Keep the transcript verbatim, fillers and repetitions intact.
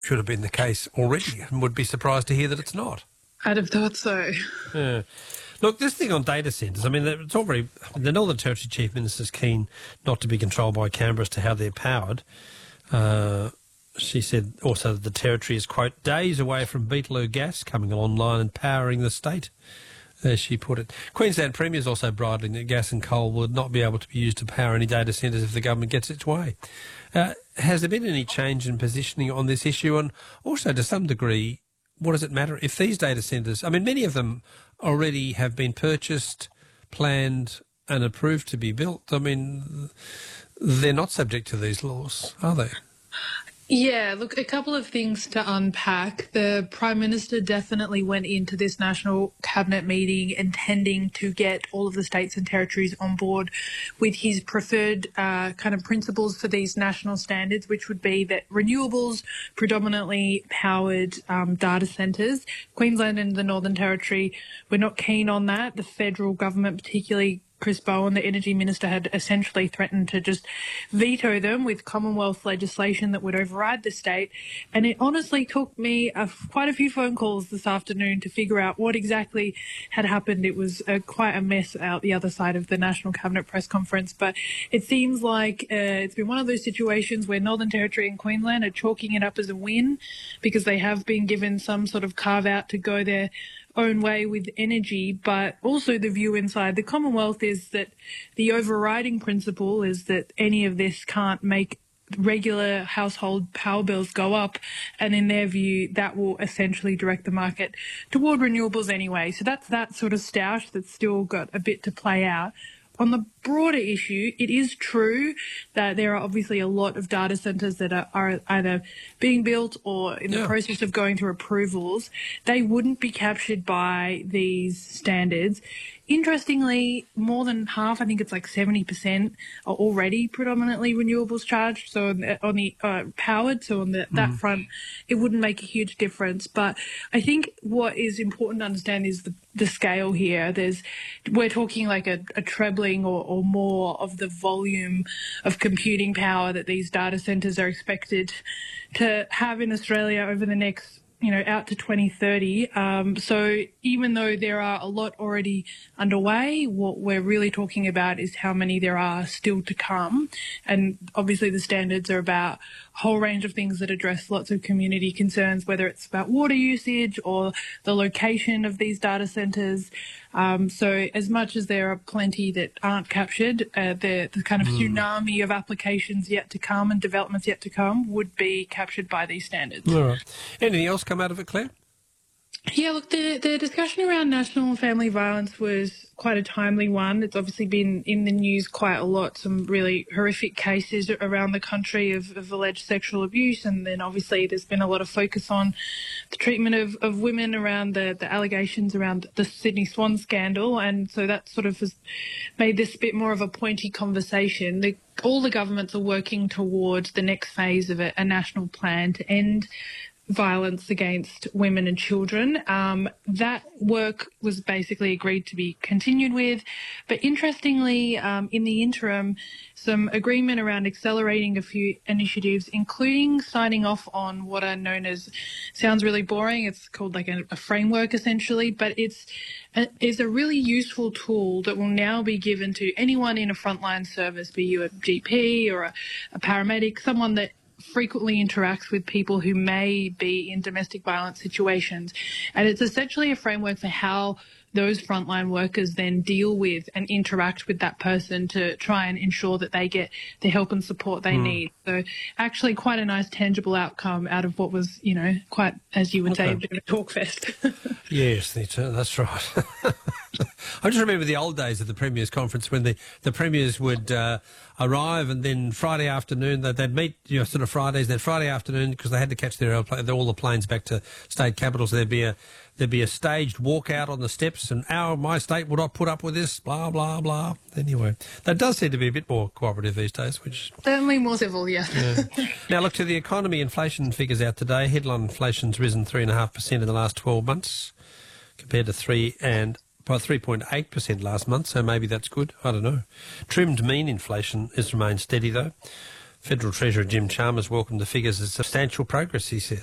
should have been the case already, and would be surprised to hear that it's not. I'd have thought so. Yeah. Look, this thing on data centres, I mean, it's all very... The Northern Territory Chief Minister's keen not to be controlled by Canberra as to how they're powered. Uh, she said also that the Territory is, quote, days away from Beetaloo gas coming online and powering the state, as she put it. Queensland Premier is also bridling that gas and coal would not be able to be used to power any data centres if the government gets its way. Uh, has there been any change in positioning on this issue? And also, to some degree, what does it matter if these data centres... I mean, many of them already have been purchased, planned and approved to be built. I mean, they're not subject to these laws, are they? Yeah, look, a couple of things to unpack. The Prime Minister definitely went into this National Cabinet meeting intending to get all of the states and territories on board with his preferred uh, kind of principles for these national standards, which would be that renewables, predominantly powered um, data centres. Queensland and the Northern Territory were not keen on that. The federal government, particularly Chris Bowen, the Energy Minister, had essentially threatened to just veto them with Commonwealth legislation that would override the state. And it honestly took me a, quite a few phone calls this afternoon to figure out what exactly had happened. It was uh, quite a mess out the other side of the National Cabinet press conference. But it seems like uh, it's been one of those situations where Northern Territory and Queensland are chalking it up as a win because they have been given some sort of carve-out to go there own way with energy, but also the view inside the Commonwealth is that the overriding principle is that any of this can't make regular household power bills go up, and in their view that will essentially direct the market toward renewables anyway. So that's that sort of stoush that's still got a bit to play out. On the broader issue, it is true that there are obviously a lot of data centres that are, are either being built or in yeah. the process of going through approvals. They wouldn't be captured by these standards. Interestingly, more than half, I think it's like seventy percent, are already predominantly renewables charged, so on the, on the uh, powered, so on the, mm. that front, it wouldn't make a huge difference. But I think what is important to understand is the, the scale here. There's, we're talking like a, a trebling or, or more of the volume of computing power that these data centres are expected to have in Australia over the next you know, out to twenty thirty. Um, so even though there are a lot already underway, what we're really talking about is how many there are still to come. And obviously the standards are about a whole range of things that address lots of community concerns, whether it's about water usage or the location of these data centres. Um, so as much as there are plenty that aren't captured, uh, the, the kind of mm. tsunami of applications yet to come and developments yet to come would be captured by these standards. All right. Anything else come out of it, Claire? Yeah, look, the, the discussion around national family violence was quite a timely one. It's obviously been in the news quite a lot, some really horrific cases around the country of, of alleged sexual abuse, and then obviously there's been a lot of focus on the treatment of, of women around the, the allegations around the Sydney Swan scandal, and so that sort of has made this a bit more of a pointy conversation. The, all the governments are working towards the next phase of a, a national plan to end violence against women and children. Um, that work was basically agreed to be continued with. But interestingly, um, in the interim, some agreement around accelerating a few initiatives, including signing off on what are known as, sounds really boring, it's called like a, a framework essentially, but it's a, is a really useful tool that will now be given to anyone in a frontline service, be you a G P or a, a paramedic, someone that frequently interacts with people who may be in domestic violence situations. And it's essentially a framework for how those frontline workers then deal with and interact with that person to try and ensure that they get the help and support they mm. need. So actually quite a nice tangible outcome out of what was, you know, quite, as you would okay. say, a bit of a talk fest. Yes, that's right. I just remember the old days of the Premier's Conference when the, the Premiers would uh, arrive and then Friday afternoon, they'd, they'd meet, you know, sort of Fridays, then Friday afternoon, because they had to catch their airplane, all the planes back to state capitals, there'd be a There'd be a staged walkout on the steps, and our my state would not put up with this, blah, blah, blah. Anyway, that does seem to be a bit more cooperative these days. Which certainly more civil, yeah. yeah. Now, look, to the economy, inflation figures out today. Headline inflation's risen three point five percent in the last twelve months, compared to three and by three point eight percent last month, so maybe that's good. I don't know. Trimmed mean inflation has remained steady, though. Federal Treasurer Jim Chalmers welcomed the figures as substantial progress, he says.